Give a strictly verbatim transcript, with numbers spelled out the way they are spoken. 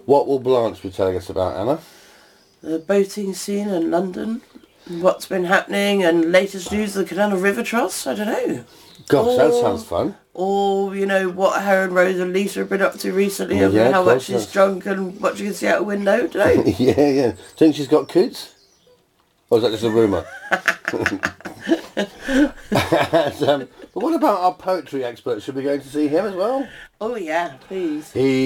What will Blanche be telling us about, Anna? The boating scene in London, what's been happening, and latest news of the Canal River Trust. I don't know. Gosh, or, that sounds fun. Or, you know, what her and Rose and Lisa have been up to recently, and Yeah, how course, much she's that's... drunk and what she can see out a window. Don't know. yeah, yeah. Think she's got kids? Or is that just a rumour? and, um, but what about our poetry expert? Should we go to see him as well? Oh, yeah, please. He